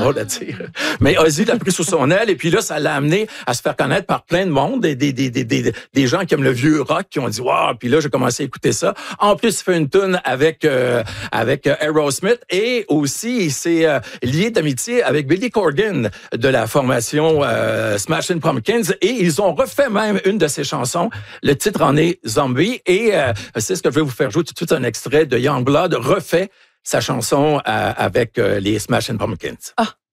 drôle à dire. Mais Ozzy l'a pris sous son aile et puis là, ça l'a amené à se faire connaître par plein de monde, des gens qui aiment le vieux rock qui ont dit wow. Puis là, j'ai commencé à écouter ça. En plus, il fait une tune avec Aerosmith et aussi il s'est lié d'amitié avec Billy Corgan de la formation Smashing Pumpkins et ils ont refait même une de ses chansons. Le titre en est Zombie et c'est ce que je vais vous faire jouer tout de suite un extrait de Youngblood refait sa chanson avec les Smashing Pumpkins. Ah.